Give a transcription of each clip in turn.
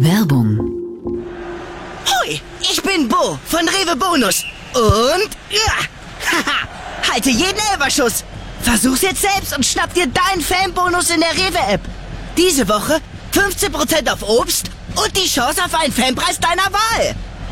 Werbung. Hoi, ich bin Bo von Rewe Bonus. Und halte jeden Elferschuss. Versuch's jetzt selbst und schnapp dir deinen Fanbonus in der Rewe-App. Diese Woche 15% auf Obst und die Chance auf einen Fanpreis deiner Wahl.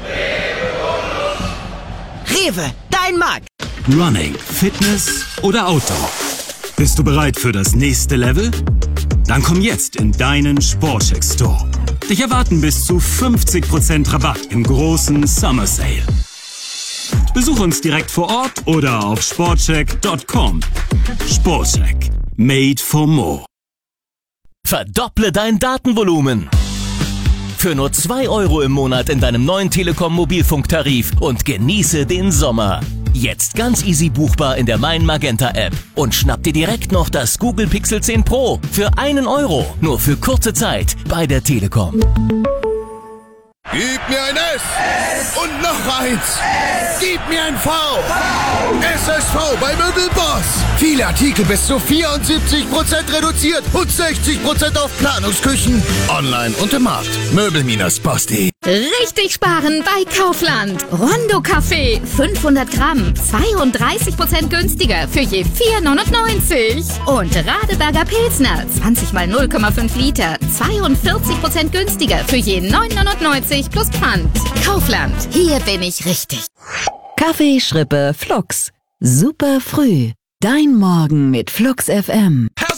Rewe, dein Markt. Running, Fitness oder Outdoor? Bist du bereit für das nächste Level? Dann komm jetzt in deinen Sportcheck Store. Dich erwarten bis zu 50% Rabatt im großen Summer Sale. Besuch uns direkt vor Ort oder auf sportcheck.com. Sportcheck. Made for more. Verdopple dein Datenvolumen. Für nur 2 € im Monat in deinem neuen Telekom Mobilfunktarif und genieße den Sommer. Jetzt ganz easy buchbar in der Mein Magenta App. Und schnapp dir direkt noch das Google Pixel 10 Pro für 1 €. Nur für kurze Zeit bei der Telekom. Gib mir ein S und noch eins. Gib mir ein V. SSV bei Möbelboss. Viele Artikel bis zu 74% reduziert und 60% auf Planungsküchen. Online und im Markt. Möbel-Boss.de. Richtig sparen bei Kaufland. Rondo Kaffee 500 Gramm 32% günstiger für je 4,99. Und Radeberger Pilsner 20 mal 0,5 Liter 42% günstiger für je 9,99 plus Pfand. Kaufland, hier bin ich richtig. Kaffee, Schrippe, Flux. Super früh. Dein Morgen mit Flux FM.